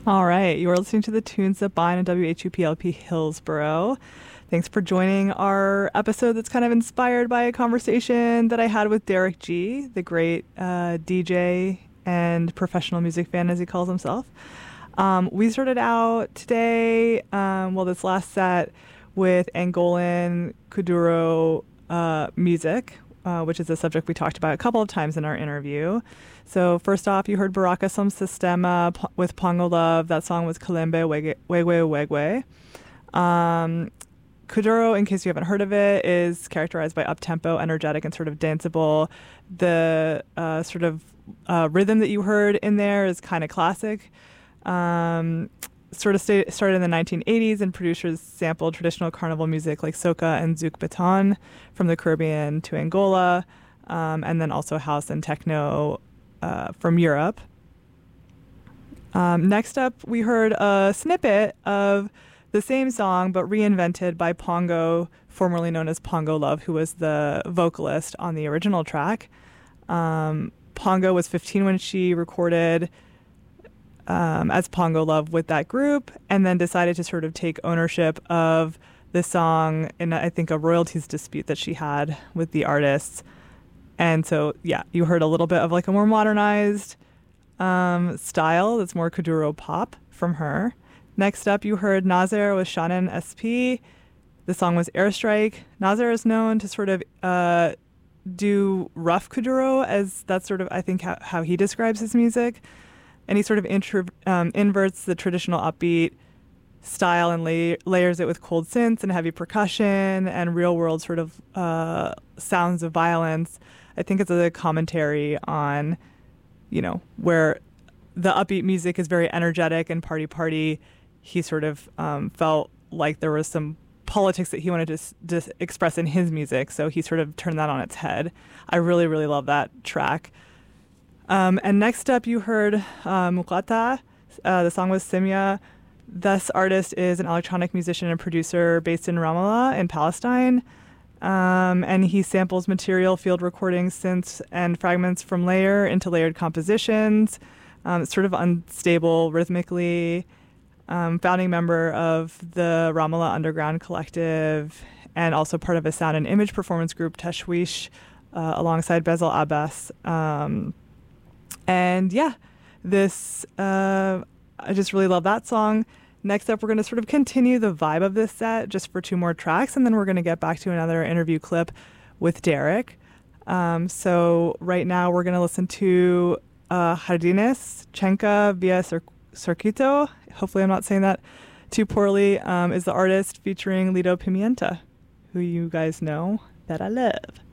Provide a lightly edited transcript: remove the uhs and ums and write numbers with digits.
All right, you are listening to the tunes that bind in WHUPLP Hillsboro. Thanks for joining our episode that's kind of inspired by a conversation that I had with Derek G, the great DJ and professional music fan, as he calls himself. We started out today, this last set, with Angolan Kuduro music, which is a subject we talked about a couple of times in our interview. So first off, you heard Baraka Som Sistema with Pongo Love. That song was Kalembe Wegwe Wegwe. Kuduro, in case you haven't heard of it, is characterized by up-tempo, energetic, and sort of danceable. The rhythm that you heard in there is kind of classic. Started in the 1980s, and producers sampled traditional carnival music like soca and zouk baton from the Caribbean to Angola, and then also house and techno from Europe. Next up, we heard a snippet of the same song, but reinvented by Pongo, formerly known as Pongo Love, who was the vocalist on the original track. Pongo was 15 when she recorded as Pongo Love with that group, and then decided to sort of take ownership of the song in, I think, a royalties dispute that she had with the artists. And so, yeah, you heard a little bit of like a more modernized style that's more Kuduro pop from her. Next up, you heard Nazer with Shannon SP. The song was Airstrike. Nazer is known to sort of do rough Kuduro, as that's sort of, I think, how he describes his music. And he sort of inverts the traditional upbeat style and layers it with cold synths and heavy percussion and real-world sort of sounds of violence. I think it's a commentary on, where the upbeat music is very energetic and party. He sort of felt like there was some politics that he wanted to express in his music, so he sort of turned that on its head. I really, really love that track. And next up, you heard Muklata. The song was Simya. This artist is an electronic musician and producer based in Ramallah in Palestine. And he samples material, field recordings, synths, and fragments from Layer into layered compositions. It's sort of unstable rhythmically. Founding member of the Ramallah Underground Collective, and also part of a sound and image performance group, Tashwish, alongside Bezel Abbas. And yeah, I just really love that song. Next up, we're going to sort of continue the vibe of this set just for two more tracks, and then we're going to get back to another interview clip with Derek. So right now, we're going to listen to Jardines, Chenka via Circuito. Hopefully I'm not saying that too poorly, is the artist featuring Lido Pimienta, who you guys know that I love.